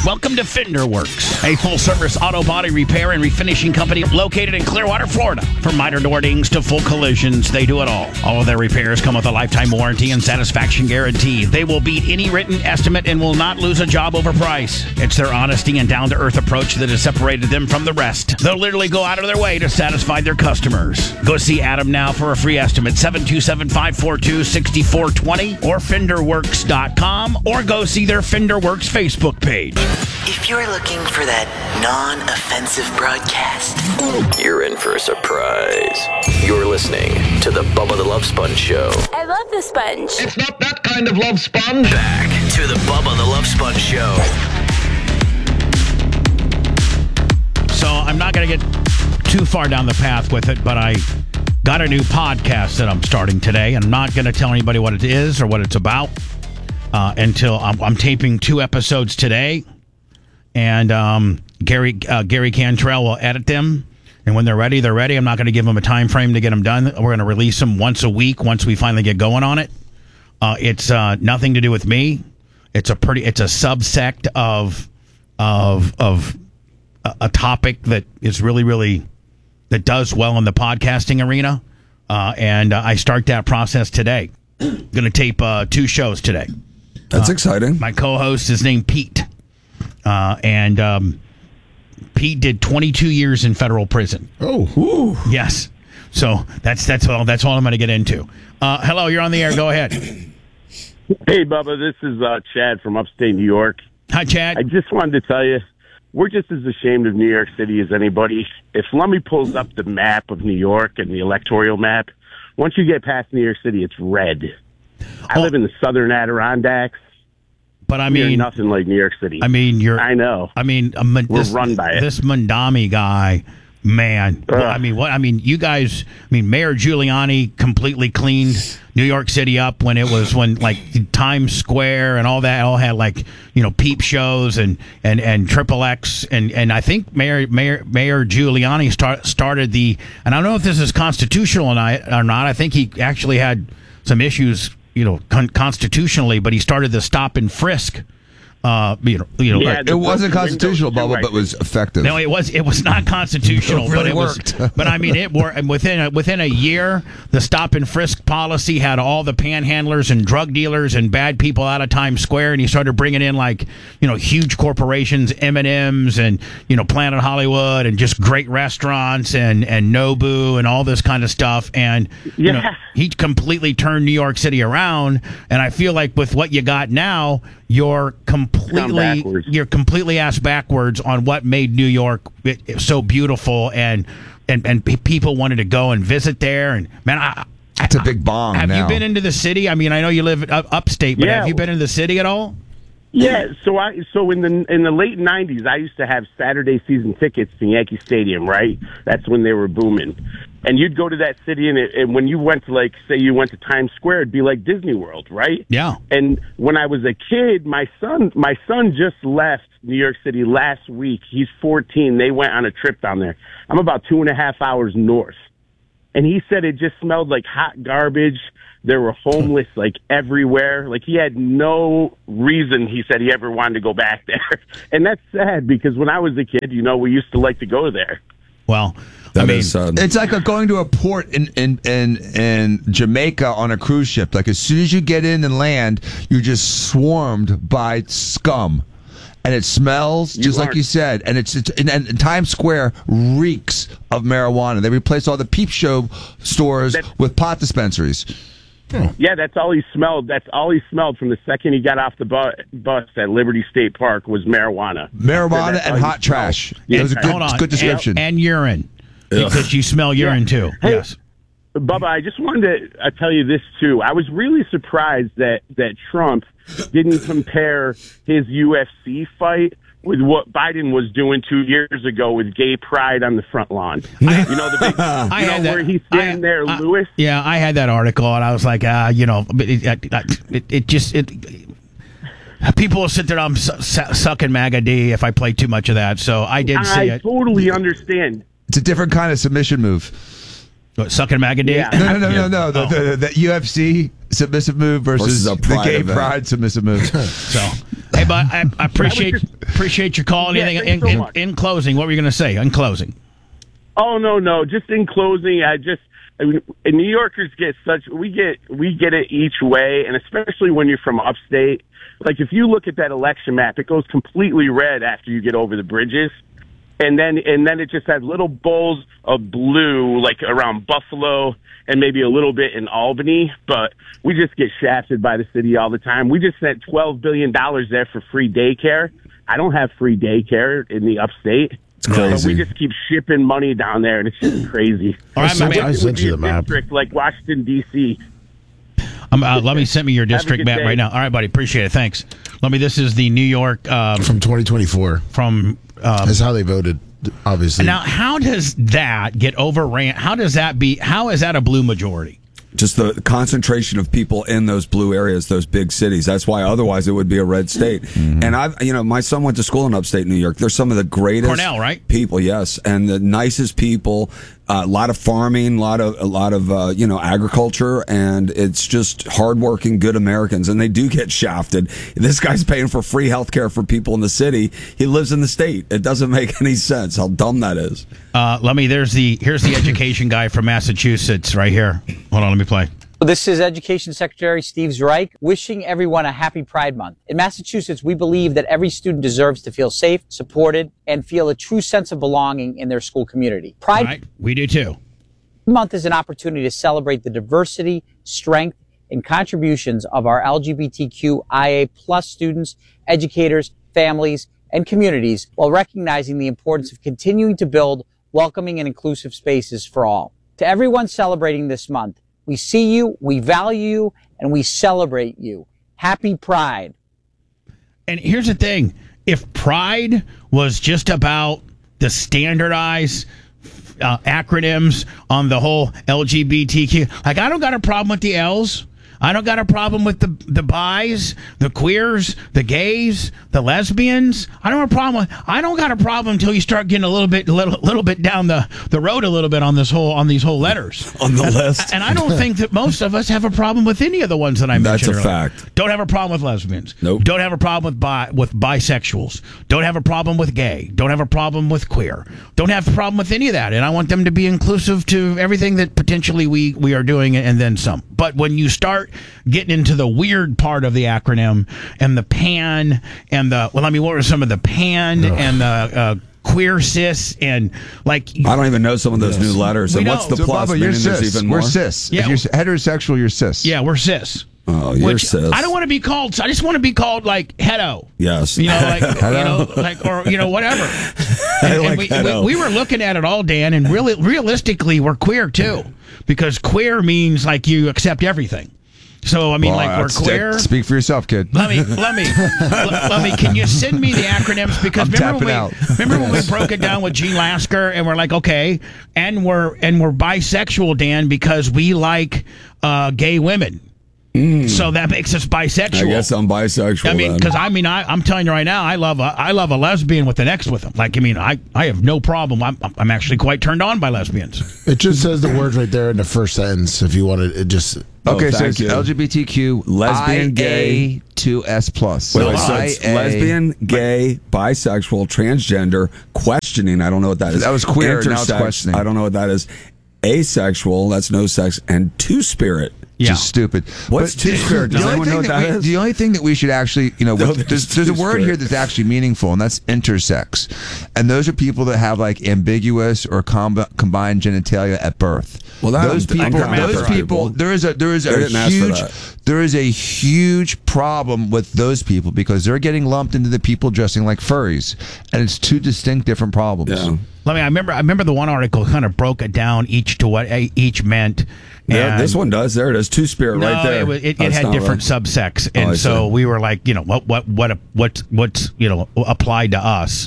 welcome to Fender Works, a full-service auto body repair and refinishing company located in Clearwater, Florida. From minor door dings to full collisions, they do it all. All of their repairs come with a lifetime warranty and satisfaction guarantee. They will beat any written estimate and will not lose a job over price. It's their honesty and down-to-earth approach that has separated them from the rest. They'll literally go out of their way to satisfy their customers. Go see Adam now for a free estimate, 727-542-6420 or FenderWorks.com, or go see their Fender Works Facebook page. If you're looking for that non-offensive broadcast, you're in for a surprise. You're listening to the Bubba the Love Sponge Show. I love the sponge. It's not that kind of love sponge. Back to the Bubba the Love Sponge Show. So I'm not going to get too far down the path with it, but I got a new podcast that I'm starting today, and I'm not going to tell anybody what it is or what it's about until I'm taping 2 episodes today, and Gary Cantrell will edit them, and when they're ready, they're ready. I'm not going to give them a time frame to get them done. We're going to release them once a week once we finally get going on it. It's nothing to do with me. It's a subsect of a topic that is really that does well in the podcasting arena, and I start that process today. Going to tape 2 shows today. That's exciting. My co-host is named Pete, and Pete did 22 years in federal prison. Oh, ooh. Yes. So that's all. That's all I'm going to get into. Hello, you're on the air. Go ahead. Hey, Bubba. This is Chad from upstate New York. Hi, Chad. I just wanted to tell you, we're just as ashamed of New York City as anybody. If Lummy pulls up the map of New York and the electoral map, once you get past New York City, it's red. I live in the southern Adirondacks. But I We're mean, nothing like New York City. I mean, I know. I mean, we're run by it. This Mondami guy, man. I mean, what? I mean, you guys. I mean, Mayor Giuliani completely cleaned New York City up when like Times Square and all that all had like peep shows and Triple X and I think Mayor Giuliani started the, and I don't know if this is constitutional or not. I think he actually had some issues constitutionally, but he started the stop and frisk. It wasn't constitutional, Bubba, but it was effective. No, it was not constitutional, It really but it worked. was. But I mean, it worked. And within a year, the stop and frisk policy had all the panhandlers and drug dealers and bad people out of Times Square, and he started bringing in huge corporations, M&Ms, and Planet Hollywood, and just great restaurants and Nobu and all this kind of stuff. And he completely turned New York City around. And I feel like with what you got now, you're completely ass backwards on what made New York so beautiful, and people wanted to go and visit there. And man, it's a big bomb. Have you been into the city? I mean, I know you live upstate, but have you been into the city at all? Yeah, so in the late '90s, I used to have Saturday season tickets to Yankee Stadium. Right, that's when they were booming, and you'd go to that city, and when you went to say you went to Times Square, it'd be like Disney World, right? Yeah. And when I was a kid, my son just left New York City last week. He's 14. They went on a trip down there. I'm about 2.5 hours north, and he said it just smelled like hot garbage. There were homeless everywhere. He had no reason, he said, he ever wanted to go back there. And that's sad because when I was a kid, we used to like to go there. Well, it's like going to a port in Jamaica on a cruise ship. Like as soon as you get in and land, you're just swarmed by scum. And it smells just like you said, and and Times Square reeks of marijuana. They replaced all the peep show stores with pot dispensaries. Yeah, that's all he smelled. That's all he smelled from the second he got off the bus at Liberty State Park was marijuana. Marijuana and hot trash. It was a good description. And urine. Because you smell urine too. Hey, yes. Bubba, I just wanted to tell you this too. I was really surprised that Trump didn't compare his UFC fight with what Biden was doing 2 years ago with gay pride on the front lawn. The big, where he's standing there, Lewis. Yeah, I had that article, and I was like, people will sit there, I'm sucking MAGA D if I play too much of that. So I did see it. I totally understand. It's a different kind of submission move. What, sucking MAGA D? Yeah. No. The UFC submissive move versus the gay pride submissive move. So, hey, but I appreciate Appreciate your call. Yeah, Anything thanks so much. in closing? What were you going to say? In closing. Oh no! Just in closing, I mean, New Yorkers we get it each way, and especially when you're from upstate. Like if you look at that election map, it goes completely red after you get over the bridges, and then it just has little bowls of blue like around Buffalo and maybe a little bit in Albany. But we just get shafted by the city all the time. We just sent $12 billion there for free daycare. I don't have free daycare in the upstate. It's crazy. But we just keep shipping money down there, and it's just crazy. All right, man. I sent you the map. District like Washington, D.C. Let me send me your district good map day. right now. All right, buddy. Appreciate it. Thanks. This is the New York From 2024. That's how they voted, obviously. Now, how does that get overran? How is that a blue majority? Just the concentration of people in those blue areas, those big cities. That's why otherwise it would be a red state. Mm-hmm. And my son went to school in upstate New York. They're some of the greatest Cornell, right? people, yes, and the nicest people. A lot of farming, a lot of agriculture, and it's just hardworking, good Americans, and they do get shafted. This guy's paying for free health care for people in the city. He lives in the state. It doesn't make any sense how dumb that is. Here's the education guy from Massachusetts right here. Hold on, let me play. This is Education Secretary Steve Zreich wishing everyone a happy Pride Month. In Massachusetts, we believe that every student deserves to feel safe, supported, and feel a true sense of belonging in their school community. Pride Right, we do too. Month is an opportunity to celebrate the diversity, strength, and contributions of our LGBTQIA+ students, educators, families, and communities, while recognizing the importance of continuing to build welcoming and inclusive spaces for all. To everyone celebrating this month, we see you, we value you, and we celebrate you. Happy Pride. And here's the thing. If Pride was just about the standardized acronyms on the whole LGBTQ, like I don't got a problem with the L's. I don't got a problem with the bis, the queers, the gays, the lesbians. I don't got a problem until you start getting a little bit down the road a little bit on these whole letters On the list. And I don't think that most of us have a problem with any of the ones that I mentioned. That's a earlier. fact. Don't have a problem with lesbians. Nope. Don't have a problem with bisexuals. Don't have a problem with gay. Don't have a problem with queer. Don't have a problem with any of that. And I want them to be inclusive to everything that potentially we are doing and then some. But when you start getting into the weird part of the acronym and the PAN and what were some of the PAN and the queer cis and like I don't even know some of those new letters. And what's the So, plus? Bubba, you're Meaning there's cis. even more? We're cis. Yeah. If you're heterosexual, you're cis. yeah, we're cis. Oh, you're cis. I don't want to be called. I just want to be called like hetero. Yes. Whatever. like And hetero. we were looking at it all, Dan, and really, realistically, we're queer too, because queer means like you accept everything. So we're queer. Speak for yourself, kid. Let me. Can you send me the acronyms? Because I'm remember when we broke it down with Gene Lasker, and we're like, okay, and we're bisexual, Dan, because we like gay women. So that makes us bisexual. I guess I'm bisexual. I'm telling you right now, I love a lesbian with an X with them. I have no problem. I'm actually quite turned on by lesbians. It just says the words right there in the first sentence. If you wanted it, just Okay, so thank it's you. LGBTQ, Lesbian, gay, IA2S+. Wait, so it's lesbian, gay, bisexual, transgender, questioning. I don't know what that is. That was queer, now it's Intersex, questioning. I don't know what that is. Asexual, that's no sex, and two-spirit. Yeah. Just stupid. What's But two-spirit? Does the only anyone know thing what that is? The only thing that we should actually, No, there's a word two-spirit. here that's actually meaningful, and that's intersex. And those are people that have like ambiguous or combined genitalia at birth. Well, those people, there is a didn't ask for huge, that. there is a huge problem with those people because they're getting lumped into the people dressing like furries, and it's two distinct different problems. Yeah. I remember the one article kind of broke it down each to what each meant. Yeah, And- this one does. There it is. Two-spirit No, right there. it That's had not different right. subsects, I and so see. we were like, what's applied to us.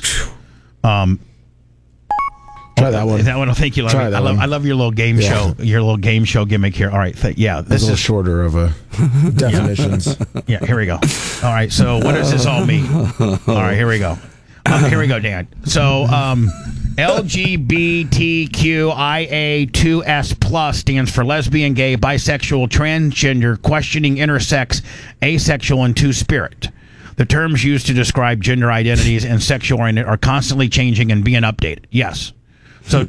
try that one. That one, I think you love. Try that one. I love your little game Yeah. show. Your little game show gimmick here. All right, It's a this little is shorter of a definitions. yeah. Here we go. All right, so what does this all mean? All right, here we go. Here we go, Dan. So LGBTQIA2S+ stands for lesbian, gay, bisexual, transgender, questioning, intersex, asexual, and two-spirit. The terms used to describe gender identities and sexual orientation are constantly changing and being updated. Yes. So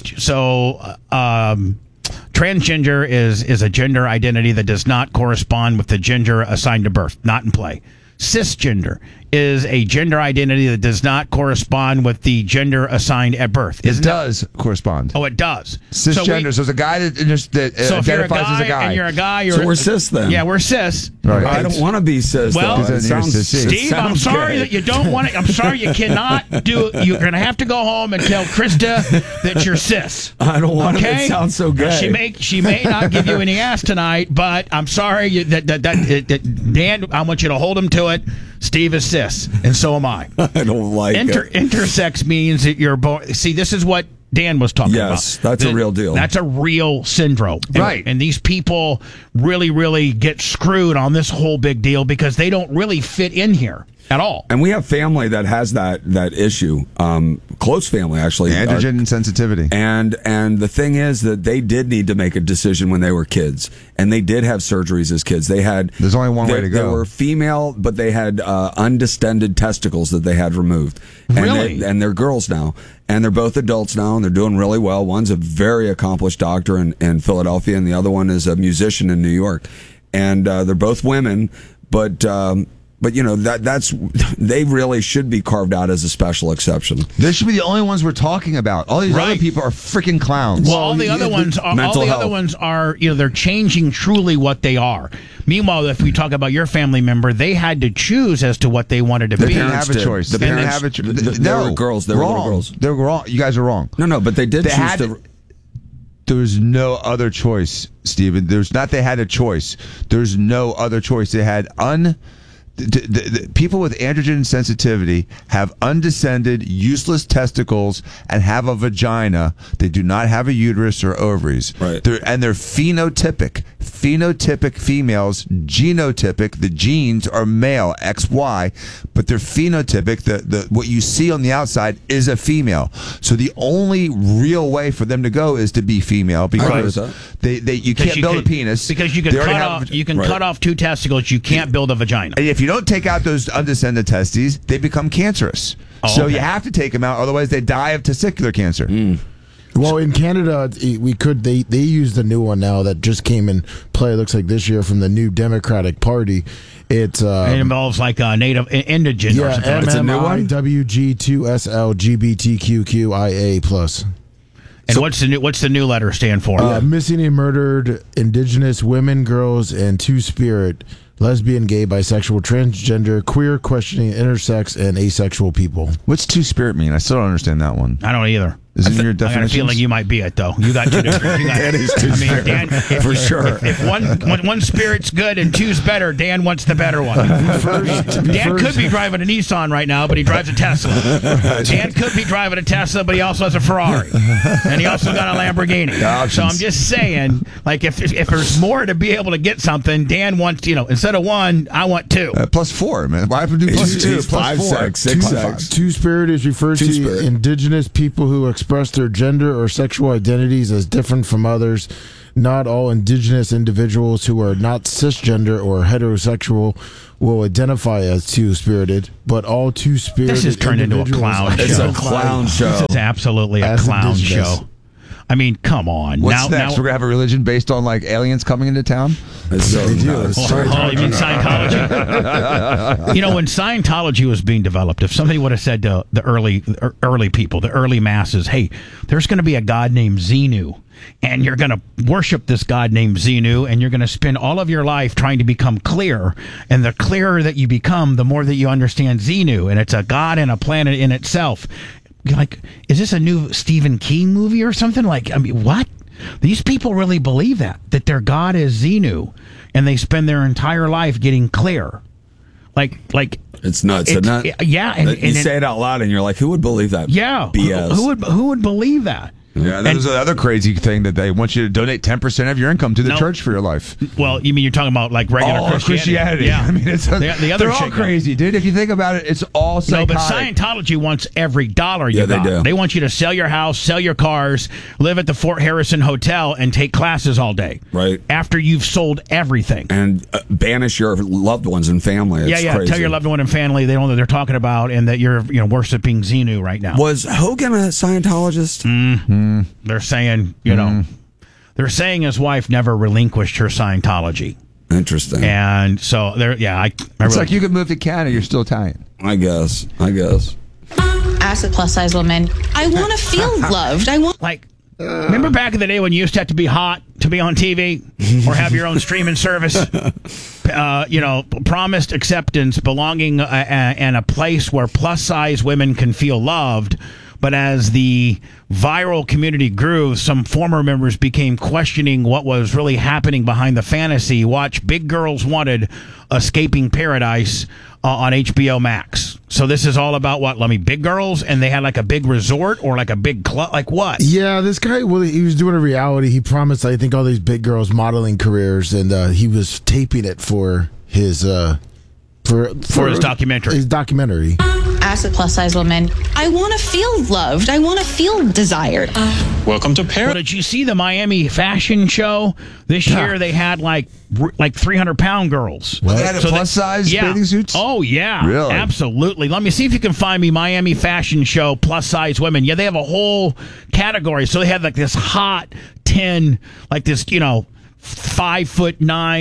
transgender is a gender identity that does not correspond with the gender assigned to birth. Not in play. Cisgender is a gender identity that does not correspond with the gender assigned at birth. It does correspond. Oh, it does. Cisgender. So it's a guy that identifies as a guy. And you're a guy. So we're cis then. Yeah, we're cis. Right. I don't want to be cis. Well, though. Steve, I'm sorry that you don't want to. I'm sorry you cannot do. You're going to have to go home and tell Krista that you're cis. I don't want to. It sounds so gay. She may not give you any ass tonight, but I'm sorry that Dan. I want you to hold him to it. Steve is cis, and so am I. I don't like it. Intersex means that you're born. See, this is what Dan was talking about. Yes, that's a real deal. That's a real syndrome. Right. And these people really, really get screwed on this whole big deal because they don't really fit in here at all. And we have family that has that issue. Close family, actually. Androgen sensitivity. And the thing is that they did need to make a decision when they were kids. And they did have surgeries as kids. There's only one way to go. They were female, but they had undistended testicles that they had removed. Really? And they're girls now. And they're both adults now, and they're doing really well. One's a very accomplished doctor in Philadelphia, and the other one is a musician in New York. And they're both women, but you know they really should be carved out as a special exception. They should be the only ones we're talking about. All these other people are freaking clowns. Well, all the other ones are they're changing truly what they are. Meanwhile, if we talk about your family member, they had to choose as to what they wanted to be. They didn't have a choice. The parents have a choice. They were girls. They were little girls. They were wrong. You guys are wrong. No, but they did choose to. There was no other choice, Stephen. They had a choice. There's no other choice. They had the people with androgen sensitivity have undescended, useless testicles and have a vagina. They do not have a uterus or ovaries. Right. They're phenotypic. Phenotypic females, genotypic. The genes are male, XY, but they're phenotypic. The what you see on the outside is a female. So the only real way for them to go is to be female because you can't build a penis because you can cut off two testicles. You can't build a vagina. And if you don't take out those undescended testes, they become cancerous. So you have to take them out, otherwise they die of testicular cancer. Well, in Canada, they use the new one now that just came in play. Looks like this year from the new Democratic Party. It involves like a native indigent or something. It's a new one. WG2SL GBTQQIA+. And what's the new letter stand for? Missing and murdered indigenous women, girls, and two-spirit, lesbian, gay, bisexual, transgender, queer, questioning, intersex, and asexual people. What's two-spirit mean? I still don't understand that one. I don't either. Is it in your I got a definitions? feeling you might be it, though. You got two different. That is two-spirit. Dan, for sure. If one spirit's good and two's better, Dan wants the better one. Dan could be driving a Nissan right now, but he drives a Tesla. Dan could be driving a Tesla, but he also has a Ferrari. And he also got a Lamborghini. So I'm just saying, like, if there's more to be able to get something, Dan wants, instead of one, I want two. Plus four, man. Why have to do plus two? He's Plus 4. 5'6", 6'6". Two-spirit is referred to indigenous people who express their gender or sexual identities as different from others. Not all indigenous individuals who are not cisgender or heterosexual will identify as two-spirited, but all two-spirited This has turned into a clown show. It's a clown show. This is absolutely a clown show. I mean, come on. What's next? We're going to have a religion based on, like, aliens coming into town? You mean Scientology? When Scientology was being developed, if somebody would have said to the early people, the early masses, hey, there's going to be a god named Xenu, and you're going to worship this god named Xenu, and you're going to spend all of your life trying to become clear, and the clearer that you become, the more that you understand Xenu, and it's a god and a planet in itself. Like, is this a new Stephen King movie or something? Like, I mean, what? These people really believe that their god is Xenu, and they spend their entire life getting clear. Like it's nuts. And you say it out loud, and you're like, who would believe that? Yeah, BS. Who would believe that? Yeah, there's another crazy thing that they want you to donate 10% of your income to the No. church for your life. Well, you mean you're talking about like regular Christianity? Yeah, I mean, it's the other they're all chick, crazy, dude. If you think about it, it's all No, psychotic. but Scientology wants every dollar you Yeah, they got. do. They want you to sell your house, sell your cars, live at the Fort Harrison Hotel, and take classes all day. Right. After you've sold everything. And banish your loved ones and family. It's Yeah. crazy. Tell your loved one and family they don't know what they're talking about, and that you're worshiping Xenu right now. Was Hogan a Scientologist? They're saying, they're saying his wife never relinquished her Scientology, Interesting. and so there. Yeah, I It's really, like you could move to Canada, you're still Italian. I guess. As a plus size woman, I want to feel loved. I want. like. Remember back in the day when you used to have to be hot to be on TV or have your own streaming service? Promised acceptance, belonging, and a place where plus-size women can feel loved. But as the viral community grew, some former members became questioning what was really happening behind the fantasy. Watch Big Girls Wanted, Escaping Paradise on HBO Max. So this is all about what, Lummy? Big girls? And they had like a big resort or like a big club? Like what? Yeah, this guy, he was doing a reality. He promised, I think, all these big girls modeling careers, and he was taping it for his for his documentary. His documentary. As a plus size woman, I want to feel loved. I want to feel desired. Welcome to Well, Paris. did you see the Miami fashion show? This year they had like 300-pound girls. They had plus-size bathing suits? Oh, yeah. Really? Absolutely. Let me see if you can find me Miami fashion show plus-size women. Yeah, they have a whole category. So they had like this hot 10, like this, 5'9",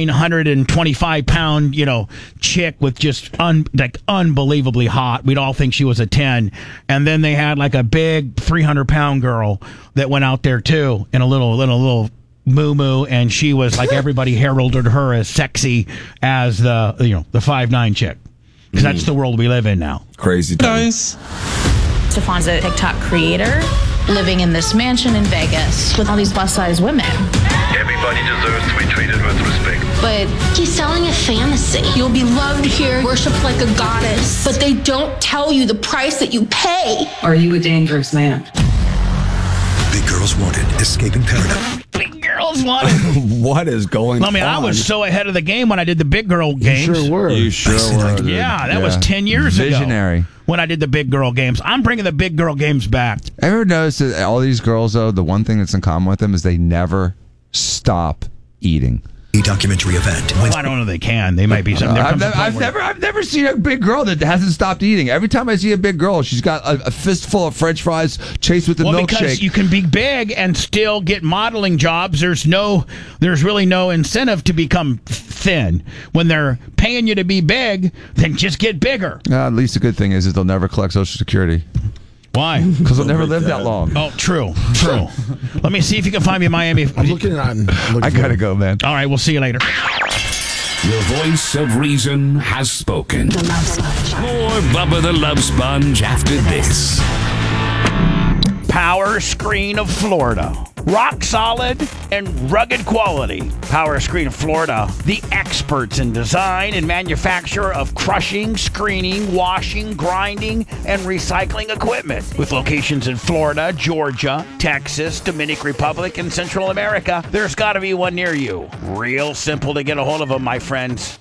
125-pound, chick with just unbelievably hot. We'd all think she was a 10. And then they had like a big 300-pound girl that went out there too in a little moo-moo, and she was like everybody heralded her as sexy as the 5'9" chick. Because that's the world we live in now. Crazy time. Guys. Stefan's a TikTok creator living in this mansion in Vegas with all these plus size women. Everybody deserves to be treated with respect. But He's selling a fantasy. You'll be loved here, worshipped like a goddess, but they don't tell you the price that you pay. Are you a dangerous man? Big Girls Wanted, Escaping Paradise. Big girls wanted. What is going on? I mean, I was so ahead of the game when I did the big girl games. You sure were. You sure were. dude. Yeah, that was 10 years Visionary. ago when I did the big girl games. I'm bringing the big girl games back. Ever noticed that all these girls, though, the one thing that's in common with them is they never stop eating. Documentary event. Well, I don't know they can. They might be something. I've never seen a big girl that hasn't stopped eating. Every time I see a big girl, she's got a fistful of French fries chased with a Well, because milkshake. you can be big and still get modeling jobs. There's really no incentive to become thin. When they're paying you to be big, then just get bigger. At least the good thing is they'll never collect Social Security. Why? Because they'll never live that long. Oh, true. Let me see if you can find me Miami. I'm looking at it. I gotta go, man. All right, we'll see you later. The voice of reason has spoken. The Love Sponge. More Bubba the Love Sponge after this. Power Screen of Florida. Rock solid and rugged quality. Power Screen of Florida, the experts in design and manufacture of crushing, screening, washing, grinding, and recycling equipment. With locations in Florida, Georgia, Texas, Dominican Republic, and Central America, there's got to be one near you. Real simple to get a hold of them, my friends.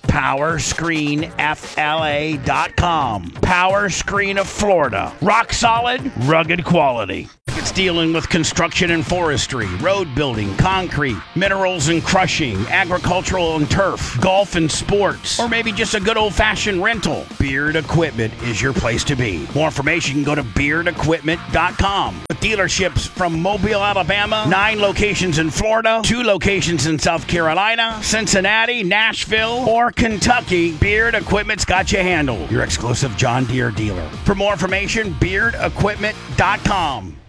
PowerscreenFLA.com. Power Screen of Florida. Rock solid, rugged quality. It's dealing with construction and forestry, road building, concrete, minerals and crushing, agricultural and turf, golf and sports, or maybe just a good old-fashioned rental. Beard Equipment is your place to be. More information, go to beardequipment.com. With dealerships from Mobile, Alabama, 9 locations in Florida, 2 locations in South Carolina, Cincinnati, Nashville, or Kentucky, Beard Equipment's got you handled. Your exclusive John Deere dealer. For more information, beardequipment.com.